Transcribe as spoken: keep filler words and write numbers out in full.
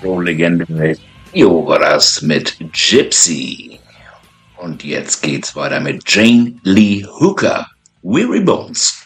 Legende. Jo, war das mit Gypsy. Und jetzt geht's weiter mit Jane Lee Hooker. Weary Bones.